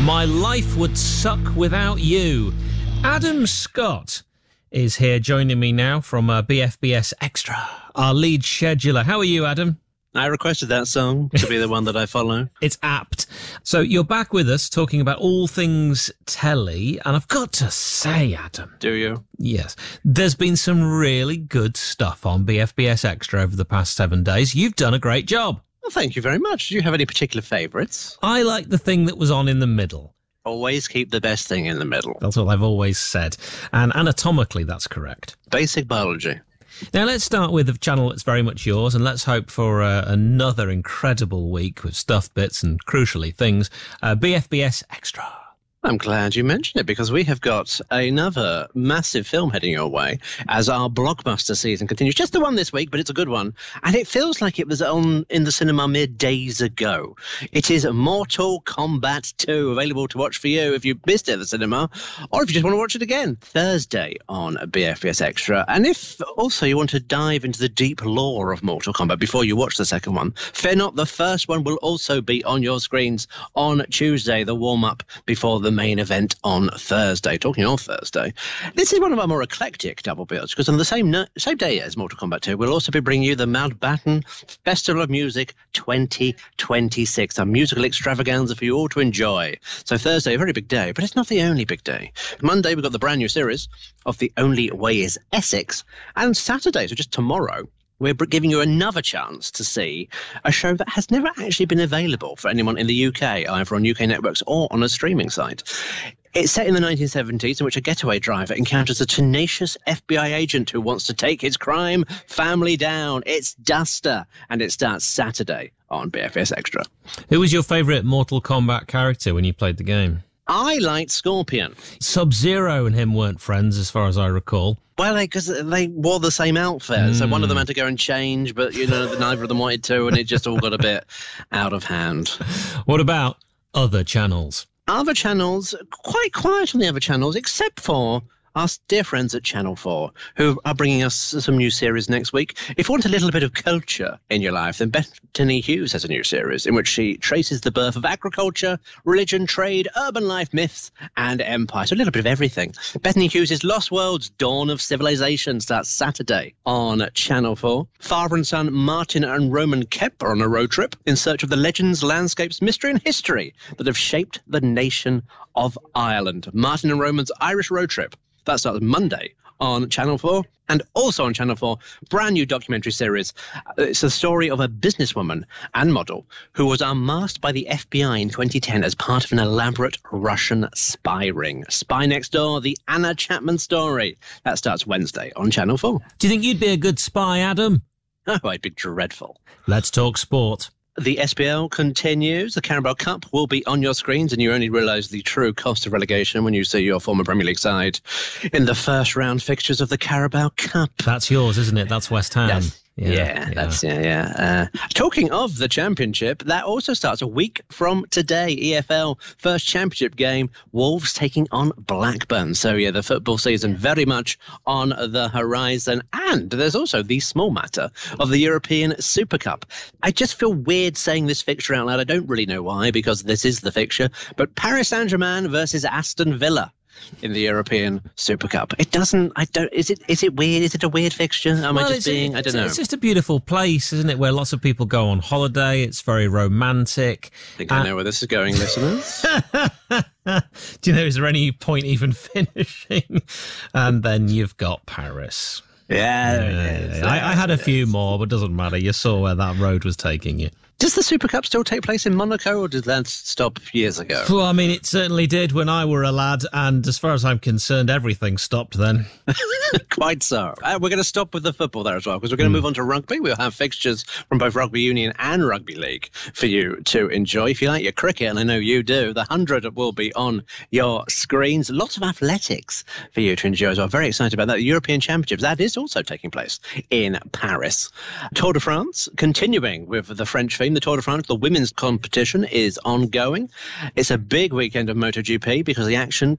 My life would suck without you. Adam Scott is here joining me now from BFBS Extra, our lead scheduler. How are you, Adam? I requested that song to be the one that I follow. It's apt. So you're back with us talking about all things telly, and I've got to say, Adam. Do you? Yes. There's been some really good stuff on BFBS Extra over the past 7 days. You've done a great job. Well, thank you very much. Do you have any particular favourites? I like the thing that was on in the middle. Always keep the best thing in the middle. That's what I've always said. And anatomically, that's correct. Basic biology. Now, let's start with a channel that's very much yours, and let's hope for another incredible week with stuff bits and, crucially, things. BFBS Extra. I'm glad you mentioned it, because we have got another massive film heading your way as our blockbuster season continues. Just the one this week, but it's a good one. And it feels like it was on in the cinema mere days ago. It is Mortal Kombat 2, available to watch for you if you missed it at the cinema, or if you just want to watch it again, Thursday on BFBS Extra. And if also you want to dive into the deep lore of Mortal Kombat before you watch the second one, fear not, the first one will also be on your screens on Tuesday, the warm-up before the main event on Thursday. Talking of Thursday, this is one of our more eclectic double bills, because on the same day as Mortal Kombat 2, we'll also be bringing you the Mountbatten Festival of Music 2026, a musical extravaganza for you all to enjoy. So Thursday, a very big day, but it's not the only big day. Monday, we've got the brand new series of The Only Way is Essex, and Saturday, so just tomorrow, we're giving you another chance to see a show that has never actually been available for anyone in the UK, either on UK networks or on a streaming site. It's set in the 1970s, in which a getaway driver encounters a tenacious FBI agent who wants to take his crime family down. It's Duster, and it starts Saturday on BFBS Extra. Who was your favourite Mortal Kombat character when you played the game? I liked Scorpion. Sub-Zero and him weren't friends, as far as I recall. Well, because they wore the same outfit, so one of them had to go and change, but, neither of them wanted to, and it just all got a bit out of hand. What about other channels? Other channels, quite quiet on the other channels, except for our dear friends at Channel 4, who are bringing us some new series next week. If you want a little bit of culture in your life, then Bethany Hughes has a new series in which she traces the birth of agriculture, religion, trade, urban life, myths, and empire. So a little bit of everything. Bethany Hughes' Lost Worlds, Dawn of Civilization starts Saturday on Channel 4. Father and son Martin and Roman Kemp are on a road trip in search of the legends, landscapes, mystery, and history that have shaped the nation of Ireland. Martin and Roman's Irish Road Trip. That starts Monday on Channel 4. And also on Channel 4, brand new documentary series. It's the story of a businesswoman and model who was unmasked by the FBI in 2010 as part of an elaborate Russian spy ring. Spy Next Door, the Anna Chapman story. That starts Wednesday on Channel 4. Do you think you'd be a good spy, Adam? Oh, I'd be dreadful. Let's talk sport. The SPL continues. The Carabao Cup will be on your screens, and you only realise the true cost of relegation when you see your former Premier League side in the first round fixtures of the Carabao Cup. That's yours, isn't it? That's West Ham. Talking of the Championship, that also starts a week from today. EFL first Championship game, Wolves taking on Blackburn. So, the football season very much on the horizon. And there's also the small matter of the European Super Cup. I just feel weird saying this fixture out loud. I don't really know why, because this is the fixture. But Paris Saint-Germain versus Aston Villa in the European Super Cup. Is it weird? Is it a weird fixture? I don't know. It's just a beautiful place, isn't it, where lots of people go on holiday. It's very romantic. I think I know where this is going, listeners. Do you know, is there any point even finishing? And then you've got Paris. I had a few more, but it doesn't matter. You saw where that road was taking you. Does the Super Cup still take place in Monaco, or did that stop years ago? Well, I mean, it certainly did when I were a lad, and as far as I'm concerned, everything stopped then. Quite so. We're going to stop with the football there as well, because we're going to move on to rugby. We'll have fixtures from both Rugby Union and Rugby League for you to enjoy. If you like your cricket, and I know you do, the 100 will be on your screens. Lots of athletics for you to enjoy as well. Very excited about that. The European Championships, that is also taking place in Paris. Tour de France, continuing with the French theme. The Tour de France, the women's competition, is ongoing. It's a big weekend of MotoGP because the action